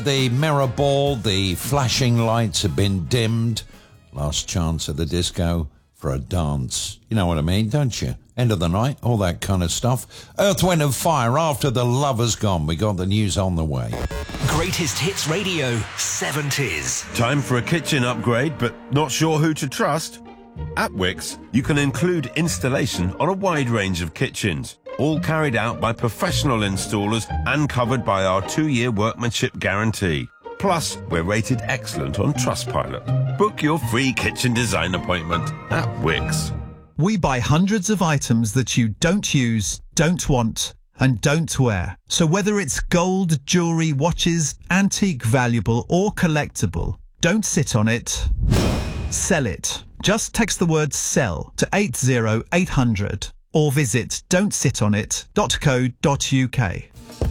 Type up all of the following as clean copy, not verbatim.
The mirror ball, the flashing lights have been dimmed. Last chance at the disco for a dance. You know what I mean, don't you? End of the night, all that kind of stuff. Earth, Wind and Fire, after the lover's gone. We got the news on the way. Greatest Hits Radio 70s. Time for a kitchen upgrade, but not sure who to trust? At Wickes, you can include installation on a wide range of kitchens, all carried out by professional installers and covered by our 2-year workmanship guarantee. Plus, we're rated excellent on Trustpilot. Book your free kitchen design appointment at Wickes. We buy hundreds of items that you don't use, don't want, and don't wear. So whether it's gold, jewellery, watches, antique, valuable or collectible, don't sit on it. Sell it. Just text the word SELL to 80800 or visit don'tsitonit.co.uk.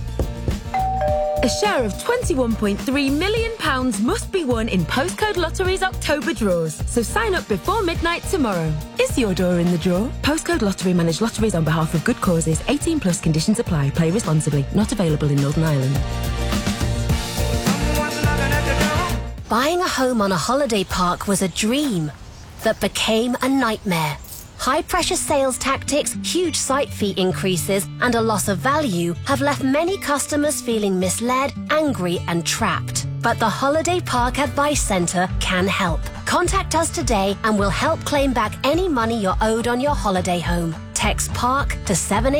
A share of £21.3 million must be won in Postcode Lottery's October draws. So sign up before midnight tomorrow. Is your door in the draw? Postcode Lottery manage lotteries on behalf of good causes. 18 plus conditions apply. Play responsibly. Not available in Northern Ireland. Buying a home on a holiday park was a dream that became a nightmare. High-pressure sales tactics, huge site fee increases, and a loss of value have left many customers feeling misled, angry, and trapped. But the Holiday Park Advice Centre can help. Contact us today and we'll help claim back any money you're owed on your holiday home. Text PARK to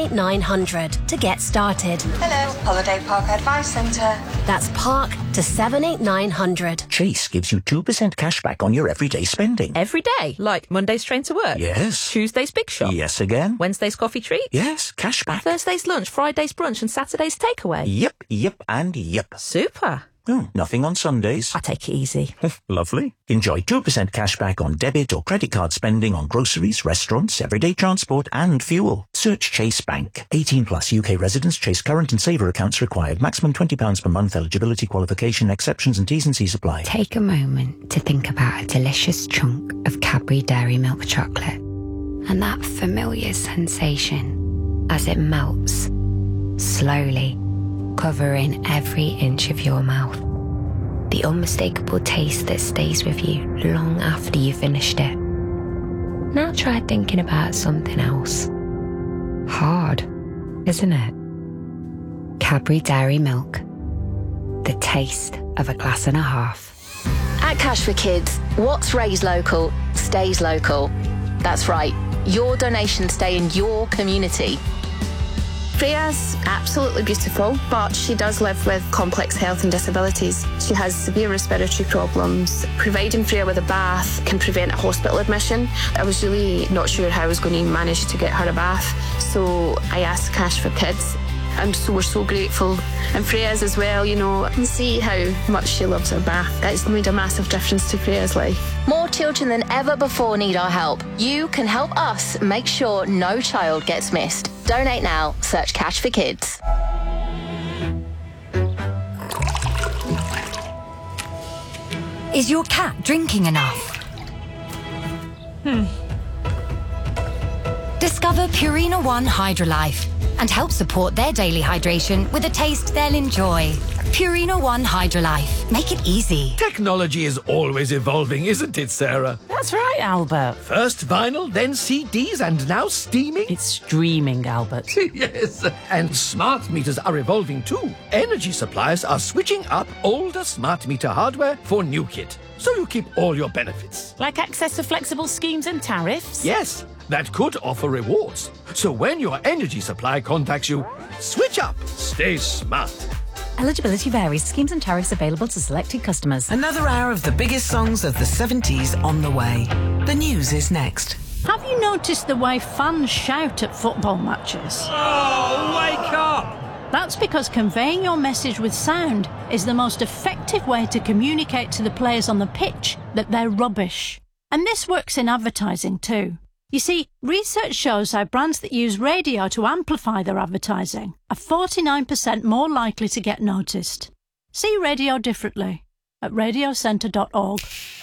78900 to get started. Hello, Holiday Park Advice Centre. That's PARK to 78900. Chase gives you 2% cash back on your everyday spending. Every day? Like Monday's train to work? Yes. Tuesday's big shop? Yes again. Wednesday's coffee treat? Yes, cash back. Thursday's lunch, Friday's brunch and Saturday's takeaway? Yep, and yep. Super. Nothing on Sundays. I take it easy. Lovely. Enjoy 2% cash back on debit or credit card spending on groceries, restaurants, everyday transport and fuel. Search Chase Bank. 18 plus UK residents. Chase current and saver accounts required. Maximum £20 per month. Eligibility qualification. Exceptions and T's and C's apply. Take a moment to think about a delicious chunk of Cadbury Dairy Milk chocolate and that familiar sensation as it melts slowly, covering every inch of your mouth. The unmistakable taste that stays with you long after you've finished it. Now try thinking about something else. Hard, isn't it? Cadbury Dairy Milk. The taste of a glass and a half. At Cash for Kids, what's raised local stays local. That's right, your donations stay in your community. Freya's absolutely beautiful, but she does live with complex health and disabilities. She has severe respiratory problems. Providing Freya with a bath can prevent a hospital admission. I was really not sure how I was going to manage to get her a bath, so I asked Cash for Kids. And so we're so grateful. And Freya's as well, you know, I can see how much she loves her bath. It's made a massive difference to Freya's life. More children than ever before need our help. You can help us make sure no child gets missed. Donate now. Search Cash for Kids. Is your cat drinking enough? Discover Purina One Hydrolife and help support their daily hydration with a taste they'll enjoy. Purina One Hydrolife. Make it easy. Technology is always evolving, isn't it, Sarah? That's right, Albert. First vinyl, then CDs, and now steaming? It's streaming, Albert. Yes, and smart meters are evolving too. Energy suppliers are switching up older smart meter hardware for new kit, so you keep all your benefits. Like access to flexible schemes and tariffs? Yes, that could offer rewards. So when your energy supply contacts you, switch up. Stay smart. Eligibility varies. Schemes and tariffs available to selected customers. Another hour of the biggest songs of the 70s on the way. The news is next. Have you noticed the way fans shout at football matches? Oh, wake up! That's because conveying your message with sound is the most effective way to communicate to the players on the pitch that they're rubbish. And this works in advertising too. You see, research shows how brands that use radio to amplify their advertising are 49% more likely to get noticed. See radio differently at radiocentre.org.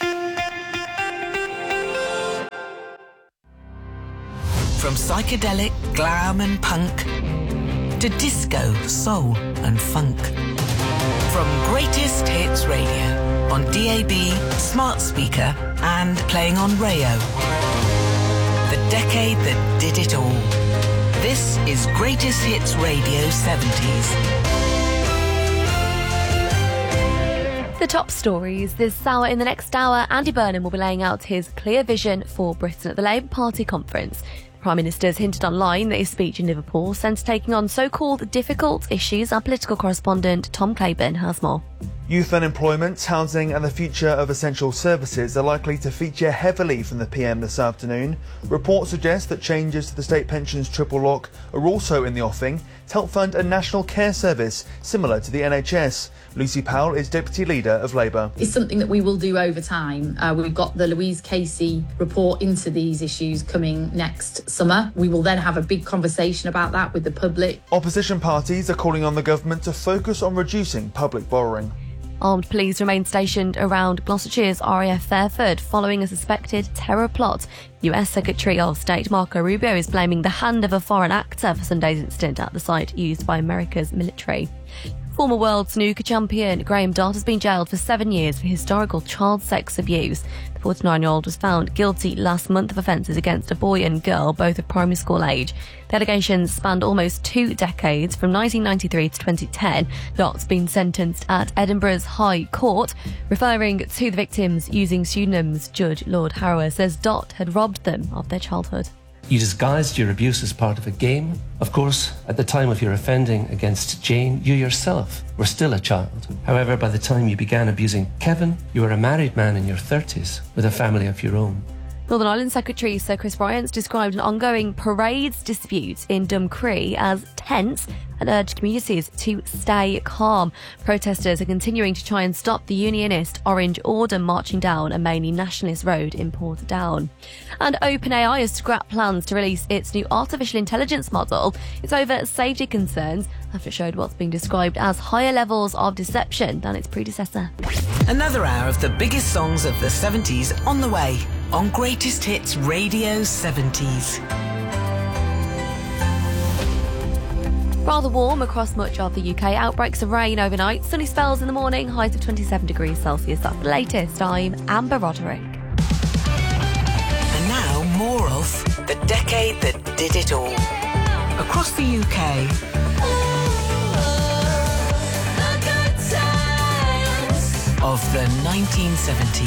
From psychedelic, glam and punk to disco, soul and funk. From Greatest Hits Radio on DAB, smart speaker and playing on Rayo. The decade that did it all. This is Greatest Hits Radio 70s. The top stories this hour. In the next hour, Andy Burnham will be laying out his clear vision for Britain at the Labour Party conference. The Prime Minister's hinted online that his speech in Liverpool sends taking on so-called difficult issues. Our political correspondent Tom Claiborne has more. Youth unemployment, housing and the future of essential services are likely to feature heavily from the PM this afternoon. Reports suggest that changes to the state pensions triple lock are also in the offing to help fund a national care service similar to the NHS. Lucy Powell is Deputy Leader of Labour. It's something that we will do over time. We've got the Louise Casey report into these issues coming next summer. We will then have a big conversation about that with the public. Opposition parties are calling on the government to focus on reducing public borrowing. Armed police remain stationed around Gloucestershire's RAF Fairford following a suspected terror plot. US Secretary of State Marco Rubio is blaming the hand of a foreign actor for Sunday's incident at the site used by America's military. Former world snooker champion Graham Dott has been jailed for 7 years for historical child sex abuse. The 49-year-old was found guilty last month of offences against a boy and girl, both of primary school age. The allegations spanned almost 2 decades, from 1993 to 2010. Dott's been sentenced at Edinburgh's High Court. Referring to the victims using pseudonyms, Judge Lord Harrower says Dott had robbed them of their childhood. You disguised your abuse as part of a game. Of course, at the time of your offending against Jane, you yourself were still a child. However, by the time you began abusing Kevin, you were a married man in your 30s with a family of your own. Northern Ireland Secretary Sir Chris Bryant described an ongoing parades dispute in Dumcree as tense and urged communities to stay calm. Protesters are continuing to try and stop the unionist Orange Order marching down a mainly nationalist road in Portadown. And OpenAI has scrapped plans to release its new artificial intelligence model. It's over safety concerns after it showed what's being described as higher levels of deception than its predecessor. Another hour of the biggest songs of the 70s on the way on Greatest Hits Radio 70s. Rather warm across much of the UK. Outbreaks of rain overnight. Sunny spells in the morning. Highs of 27 degrees Celsius. That's the latest. I'm Amber Roderick. And now more of the decade that did it all. Across the UK. Of the 1970s.